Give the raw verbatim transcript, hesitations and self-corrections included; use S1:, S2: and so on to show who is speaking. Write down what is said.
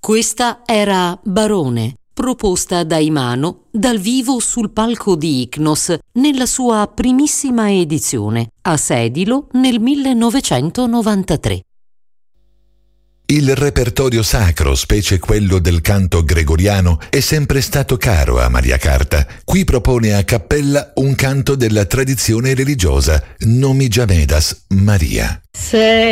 S1: Questa era Barone, proposta da Imano dal vivo sul palco di Ichnos nella sua primissima edizione, a Sedilo nel millenovecentonovantatré.
S2: Il repertorio sacro, specie quello del canto gregoriano, è sempre stato caro a Maria Carta. Qui propone a cappella un canto della tradizione religiosa, Nomijamedas Maria.
S3: Se